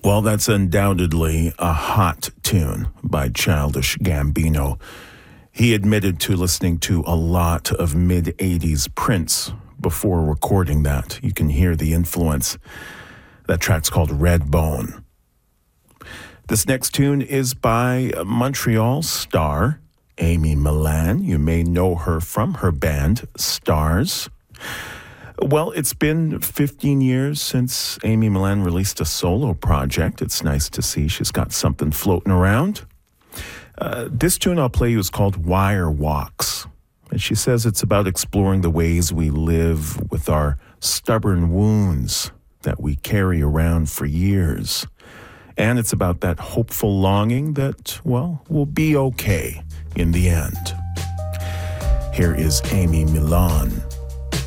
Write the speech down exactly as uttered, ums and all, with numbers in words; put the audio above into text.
Well, that's undoubtedly a hot tune by Childish Gambino. He admitted to listening to a lot of mid-eighties Prince before recording that. You can hear the influence. That track's called Redbone. This next tune is by Montreal star Amy Millan. You may know her from her band Stars. Well, it's been fifteen years since Amy Millan released a solo project. It's nice to see she's got something floating around. Uh, this tune I'll play you is called Wire Walks. And she says it's about exploring the ways we live with our stubborn wounds that we carry around for years. And it's about that hopeful longing that, well, will be okay in the end. Here is Amy Millan.